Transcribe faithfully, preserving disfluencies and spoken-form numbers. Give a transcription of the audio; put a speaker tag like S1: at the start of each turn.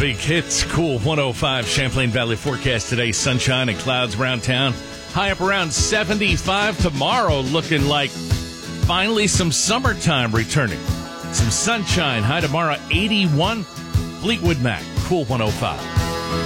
S1: Big hits, Cool one oh five. Champlain Valley forecast today, sunshine and clouds around town. High up around seventy-five tomorrow, looking like finally some summertime returning. Some sunshine, high tomorrow eighty-one. Fleetwood Mac, Cool one oh five.